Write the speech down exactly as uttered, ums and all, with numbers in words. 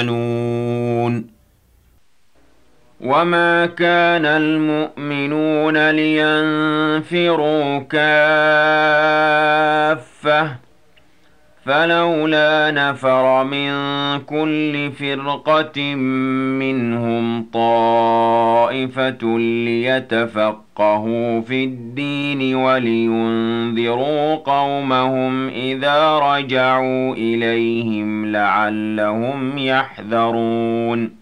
يعملون وما كان المؤمنون لينفروا كافة فلولا نفر من كل فرقة منهم طائفة ليتفقهوا في الدين ولينذروا قومهم إذا رجعوا إليهم لعلهم يحذرون